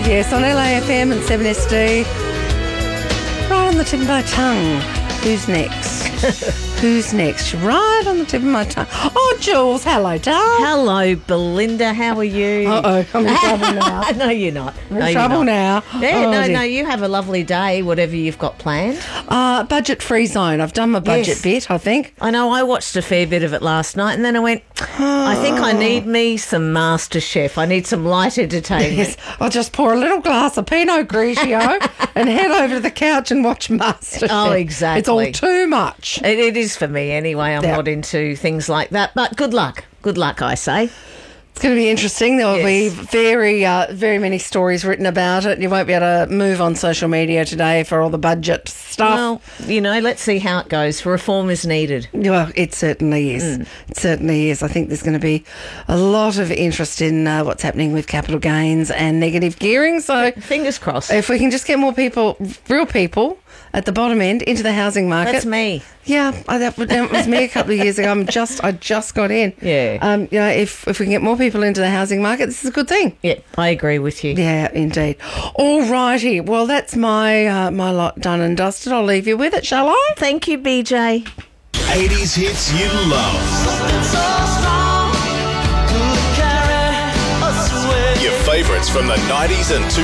yes, on LAFM and 7SD. Right on the tip of my tongue. Who's next? Who's next? Right on the tip of my tongue. Oh, Jules, hello, darling. Hello, Belinda. How are you? Uh-oh, I'm in trouble now. No, you're not. I'm in trouble now. Yeah, Oh, no, dear. no. You have a lovely day, whatever you've got planned. Budget-free zone. I've done my budget Yes. bit, I think. I know I watched a fair bit of it last night, and then I went, I think I need me some MasterChef. I need some light entertainment. Yes, I'll just pour a little glass of Pinot Grigio and head over to the couch and watch MasterChef. Oh, exactly. It's all too much. It is for me anyway. I'm Yeah. not into things like that, but good luck. Good luck, I say. It's going to be interesting. There will Yes. be very many stories written about it. You won't be able to move on social media today for all the budget stuff. Well, let's see how it goes. Reform is needed. Well, it certainly is. It certainly is. I think there's going to be a lot of interest in what's happening with capital gains and negative gearing. So Fingers crossed. if we can just get more people, real people, at the bottom end into the housing market. That's me. Yeah, that was me a couple of years ago. I just got in. Yeah. If we can get more people into the housing market, this is a good thing. Yeah, I agree with you. Yeah, indeed. All righty. Well, that's my my lot done and dusted. I'll leave you with it, shall I? Thank you, BJ. 80s hits you love. Your favourites from the 90s and